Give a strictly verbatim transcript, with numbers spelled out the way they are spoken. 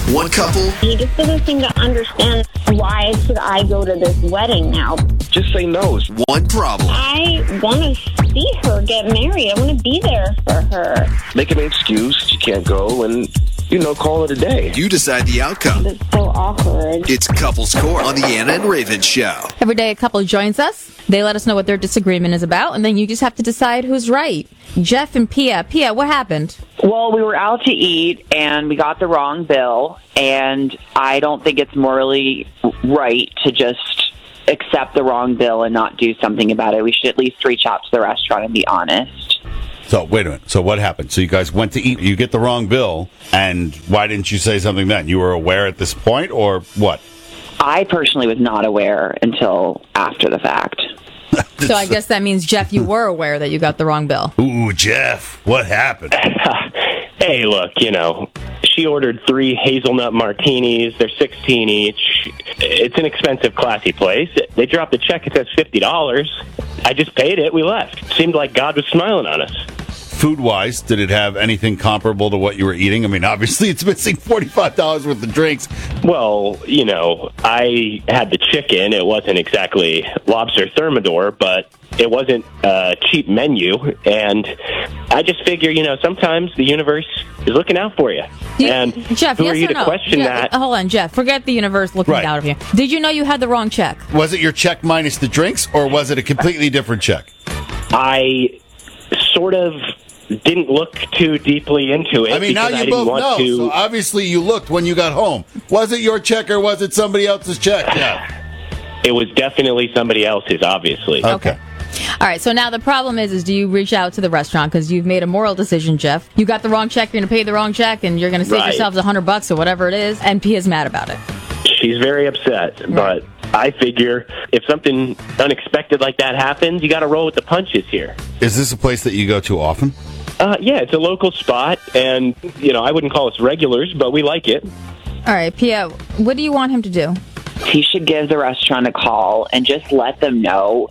One couple. He just doesn't seem to understand why should I go to this wedding now. Just say no. One problem. I want to see her get married. I want to be there for her. Make an excuse. You can't go and, you know, call it a day. You decide the outcome. It's so awkward. It's Couples Court on the Anna and Raven Show. Every day a couple joins us. They let us know what their disagreement is about, and then you just have to decide who's right. Jeff and Pia. Pia, what happened? Well, we were out to eat, and we got the wrong bill, and I don't think it's morally right to just accept the wrong bill and not do something about it. We should at least reach out to the restaurant and be honest. So, wait a minute. So what happened? So you guys went to eat, you get the wrong bill, and why didn't you say something then? You were aware at this point, or what? I personally was not aware until after the fact. So I guess that means, Jeff, you were aware that you got the wrong bill. Ooh, Jeff, what happened? Hey, look, you know, she ordered three hazelnut martinis. They're sixteen each. It's an expensive, classy place. They dropped the check. It says fifty dollars. I just paid it. We left. Seemed like God was smiling on us. Food-wise, did it have anything comparable to what you were eating? I mean, obviously, it's missing forty-five dollars worth of drinks. Well, you know, I had the chicken. It wasn't exactly lobster thermidor, but it wasn't a cheap menu. And I just figure, you know, sometimes the universe is looking out for you. You, and Jeff, who yes are you or to no? question Jeff, that? Hold on, Jeff. Forget the universe looking Right. out of you. Did you know you had the wrong check? Was it your check minus the drinks, or was it a completely different check? I sort of didn't look too deeply into it. I mean, now because I you didn't both want know. to. So obviously, you looked when you got home. Was it your check, or was it somebody else's check? Yeah. It was definitely somebody else's, obviously. Okay. All right, so now the problem is, is do you reach out to the restaurant because you've made a moral decision, Jeff? You got the wrong check, you're going to pay the wrong check, and you're going to save Right. yourselves a hundred bucks or whatever it is, and Pia's mad about it. She's very upset, but I figure if something unexpected like that happens, you got to roll with the punches here. Is this a place that you go to often? Uh, yeah, it's a local spot, and, you know, I wouldn't call us regulars, but we like it. All right, Pia, what do you want him to do? He should give the restaurant a call and just let them know